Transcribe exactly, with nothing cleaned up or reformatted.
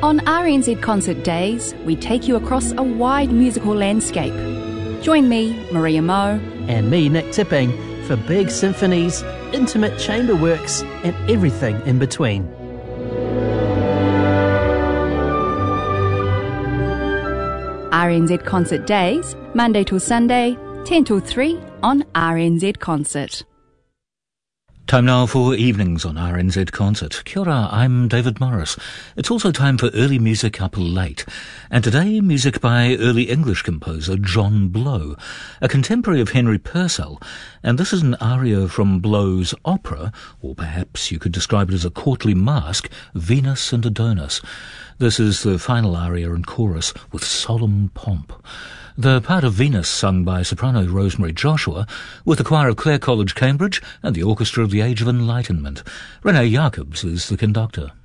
On R N Z Concert Days, we take you across a wide musical landscape. Join me, Maria Moe, and me, Nick Tipping, for big symphonies, intimate chamber works, and everything in between. R N Z Concert Days, Monday till Sunday, ten till three on R N Z Concert. Time now for evenings on R N Z Concert. Kia ora, I'm David Morris. It's also time for early music up late. And today, music by early English composer John Blow, a contemporary of Henry Purcell. And this is an aria from Blow's opera, or perhaps you could describe it as a courtly masque, Venus and Adonis. This is the final aria and chorus with solemn pomp. The part of Venus sung by soprano Rosemary Joshua, with the choir of Clare College, Cambridge, and the Orchestra of the Age of Enlightenment. Renee Jacobs is the conductor.